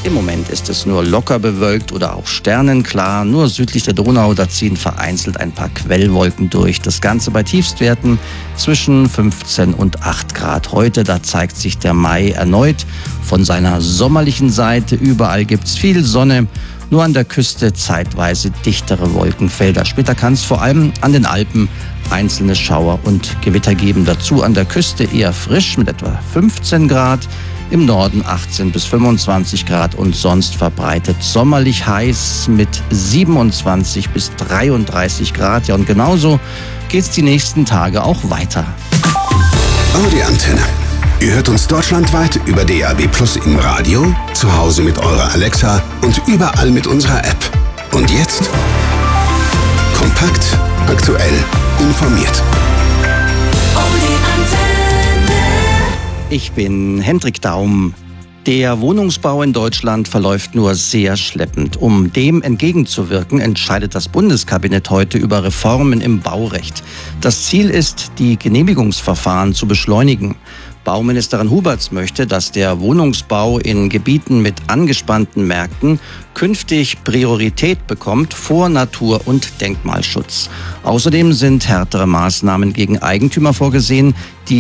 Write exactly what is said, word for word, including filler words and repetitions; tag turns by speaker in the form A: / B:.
A: Im Moment ist es nur locker bewölkt oder auch sternenklar. Nur südlich der Donau, da ziehen vereinzelt ein paar Quellwolken durch. Das Ganze bei Tiefstwerten zwischen fünfzehn und acht Grad. Heute, da zeigt sich der Mai erneut von seiner sommerlichen Seite. Überall gibt's viel Sonne. Nur an der Küste zeitweise dichtere Wolkenfelder. Später kann es vor allem an den Alpen einzelne Schauer und Gewitter geben. Dazu an der Küste eher frisch mit etwa fünfzehn Grad. Im Norden achtzehn bis fünfundzwanzig Grad und sonst verbreitet sommerlich heiß mit siebenundzwanzig bis dreiunddreißig Grad. Ja, und genauso geht's die nächsten Tage auch weiter.
B: Audi Antenne. Ihr hört uns deutschlandweit über D A B Plus im Radio, zu Hause mit eurer Alexa und überall mit unserer App. Und jetzt kompakt, aktuell, informiert.
C: Audi Antenne.
A: Ich bin Hendrik Daum. Der Wohnungsbau in Deutschland verläuft nur sehr schleppend. Um dem entgegenzuwirken, entscheidet das Bundeskabinett heute über Reformen im Baurecht. Das Ziel ist, die Genehmigungsverfahren zu beschleunigen. Bauministerin Huberts möchte, dass der Wohnungsbau in Gebieten mit angespannten Märkten künftig Priorität bekommt vor Natur- und Denkmalschutz. Außerdem sind härtere Maßnahmen gegen Eigentümer vorgesehen, die